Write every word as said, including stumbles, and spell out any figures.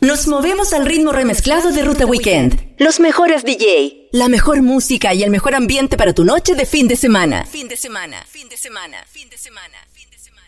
Nos movemos al ritmo remezclado de Ruta Weekend. Los mejores D J, la mejor música y el mejor ambiente para tu noche de fin de semana. Fin de semana, fin de semana, fin de semana, fin de semana.